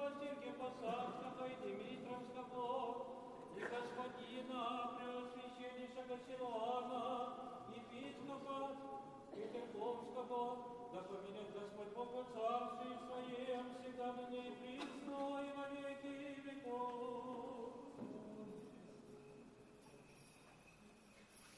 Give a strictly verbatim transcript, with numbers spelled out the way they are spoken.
Сергия Посадского и Дмитровского, и господина Преосвященнейшего Силуана, епископа Петербургского, да поменет Господь Бог Отца всей своей